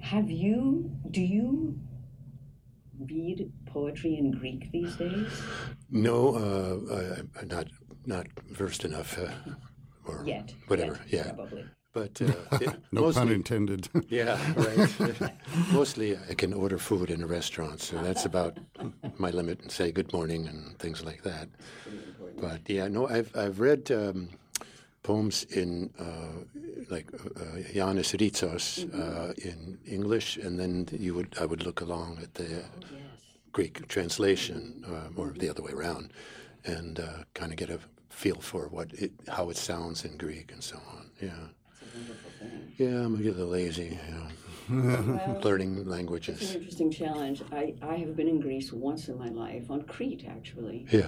Do you read poetry in Greek these days? No, I'm not versed enough, or Yet. whatever. Yet, probably. But no mostly, pun intended. Yeah, right. Mostly, I can order food in a restaurant, so that's about my limit, and say good morning and things like that. But yeah, no, I've read poems in Ioannis Ritsos in English, and then I would look along at the Greek translation, or the other way around, and kind of get a feel for how it sounds in Greek and so on. Yeah. Wonderful thing. Yeah, I'm a little lazy, Well, learning languages. it's an interesting challenge. I have been in Greece once in my life, on Crete actually. Yeah.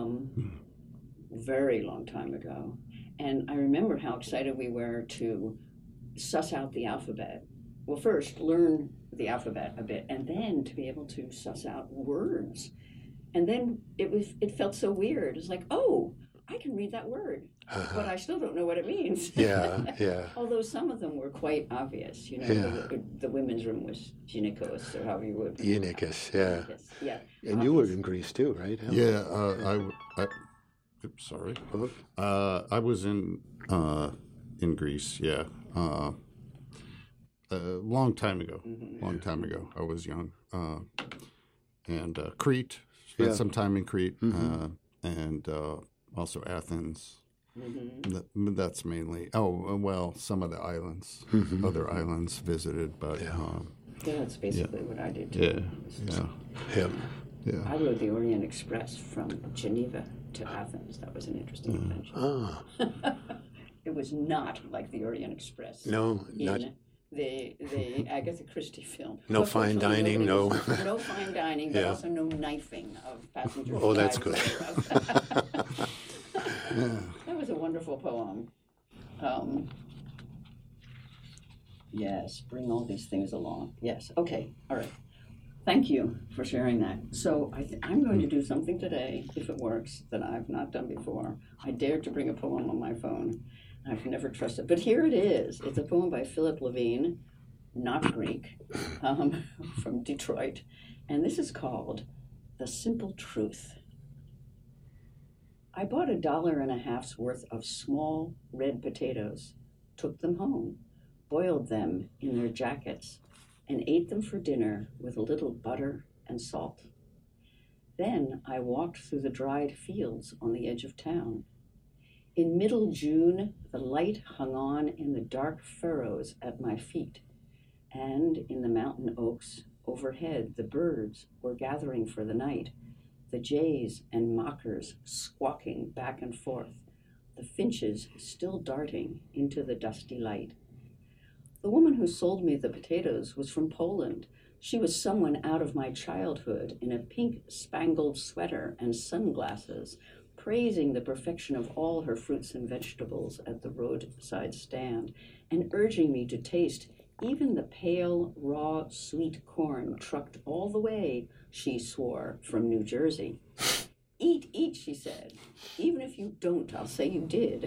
Very long time ago. And I remember how excited we were to suss out the alphabet. Well, first, learn the alphabet a bit, and then to be able to suss out words. And then it felt so weird. It's like, oh, I can read that word, but I still don't know what it means. Yeah. Although some of them were quite obvious. The women's room was gynikos, or however you would. Gynikos, yeah. Yeah. And you were in Greece too, right? Helen? Yeah, oops, sorry. I was in Greece, yeah. A long time ago. I was young. And Crete, spent some time in Crete, and also Athens. That's mainly. Oh, well, some of the islands, other islands visited, but that's basically what I did too. Yeah. I rode the Orient Express from Geneva to Athens. That was an interesting adventure. It was not like the Orient Express. No, not the Agatha Christie film. No fine dining, no fine dining, but also no knifing of passengers. Oh, that's good. That was a wonderful poem. Yes, bring all these things along. Yes, okay, all right. Thank you for sharing that. So I'm going to do something today, if it works, that I've not done before. I dared to bring a poem on my phone. I've never trusted, but here it is. It's a poem by Philip Levine, not Greek, from Detroit, and this is called The Simple Truth. I bought $1.50 worth of small red potatoes, took them home, boiled them in their jackets, and ate them for dinner with a little butter and salt. Then I walked through the dried fields on the edge of town. In middle June, the light hung on in the dark furrows at my feet, and in the mountain oaks overhead the birds were gathering for the night, the jays and mockers squawking back and forth, the finches still darting into the dusty light. The woman who sold me the potatoes was from Poland. She was someone out of my childhood in a pink spangled sweater and sunglasses, praising the perfection of all her fruits and vegetables at the roadside stand, and urging me to taste even the pale, raw, sweet corn trucked all the way, she swore, from New Jersey. Eat, she said. Even if you don't, I'll say you did.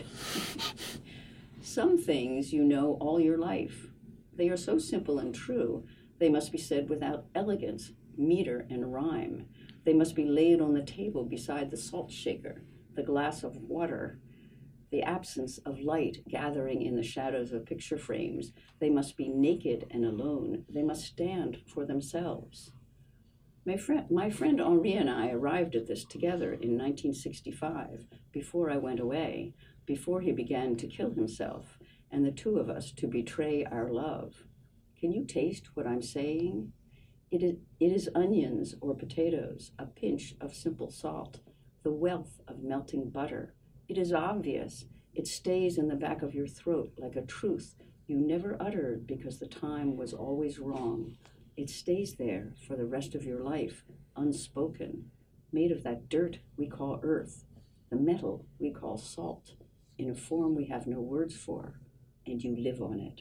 Some things you know all your life. They are so simple and true, they must be said without elegance, meter, and rhyme. They must be laid on the table beside the salt shaker, the glass of water, the absence of light gathering in the shadows of picture frames. They must be naked and alone. They must stand for themselves. My friend Henri and I arrived at this together in 1965, before I went away, before he began to kill himself, and the two of us to betray our love. Can you taste what I'm saying? It is onions or potatoes, a pinch of simple salt, the wealth of melting butter. It is obvious. It stays in the back of your throat like a truth you never uttered because the time was always wrong. It stays there for the rest of your life, unspoken, made of that dirt we call earth, the metal we call salt, in a form we have no words for, and you live on it.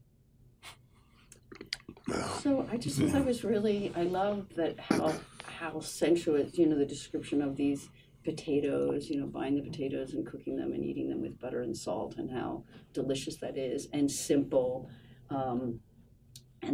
So I just thought I loved that how sensuous, the description of these potatoes, buying the potatoes and cooking them and eating them with butter and salt, and how delicious that is, and simple.